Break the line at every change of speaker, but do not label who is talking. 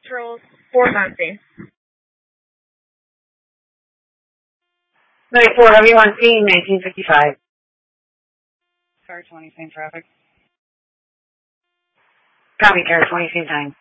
Charles, 4 Muncie.
94, Heavy Muncie, 1955.
Car 20, same traffic.
Copy, Car 20, same time.